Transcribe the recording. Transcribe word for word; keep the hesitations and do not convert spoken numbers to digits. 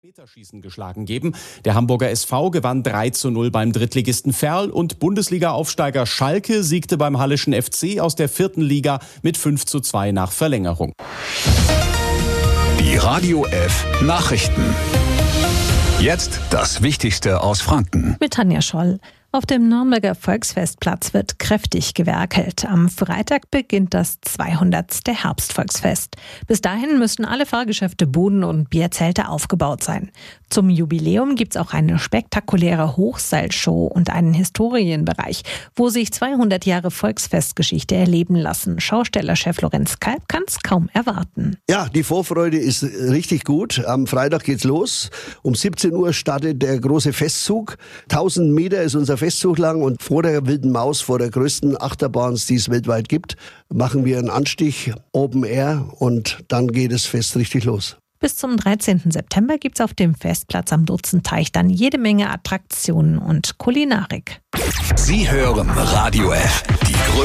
Meterschießen geschlagen geben. Der Hamburger S V gewann drei zu null beim Drittligisten Verl und Bundesliga-Aufsteiger Schalke siegte beim Halleschen F C aus der vierten Liga mit fünf zu zwei nach Verlängerung. Die Radio F Nachrichten. Jetzt das Wichtigste aus Franken. Mit Tanja Scholl. Auf dem Nürnberger Volksfestplatz wird kräftig gewerkelt. Am Freitag beginnt das zweihundertste Herbstvolksfest. Bis dahin müssen alle Fahrgeschäfte, Buden und Bierzelte aufgebaut sein. Zum Jubiläum gibt's auch eine spektakuläre Hochseilshow und einen Historienbereich, wo sich zweihundert Jahre Volksfestgeschichte erleben lassen. Schaustellerchef Lorenz Kalb kann's kaum erwarten. Ja, die Vorfreude ist richtig gut. Am Freitag geht's los. Um siebzehn Uhr startet der große Festzug. tausend Meter ist unser Festzug lang und vor der Wilden Maus, vor der größten Achterbahn, die es weltweit gibt, machen wir einen Anstich, Open Air, und dann geht das Fest richtig los. Bis zum dreizehnten September gibt's auf dem Festplatz am Dutzenteich dann jede Menge Attraktionen und Kulinarik. Sie hören Radio F, die